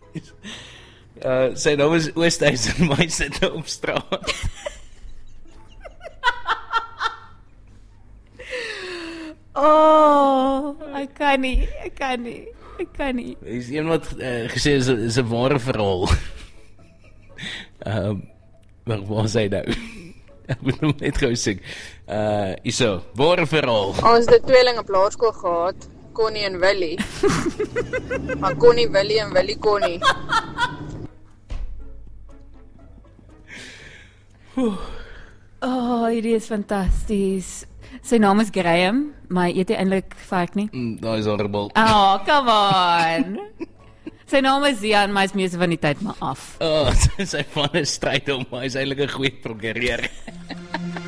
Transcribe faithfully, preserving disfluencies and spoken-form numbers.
Uh, sy naam is Oosthuis en my sit op straat. Oh, ek kan nie, ek kan nie, ek kan nie. Is een wat uh, gesê is, is 'n ware verhaal. Ehm, maar waar is hy nou? Ek moet hom net gou sê. Uh, iso, ware verhaal. Ons het tweeling op laerskool gehad, Connie en Willie. Maar Connie, Willie en Willie Connie. Oh, hierdie is fantasties. Sy naam is Graham, maar hy eet eintlik vark nie. Mm, Daai is horrible. Oh, come on. Sy naam is Jan, maar hy is meeste van die tyd maar af. Oh, sy van 'n stryd om, maar hy is eintlik 'n goeie prokureur.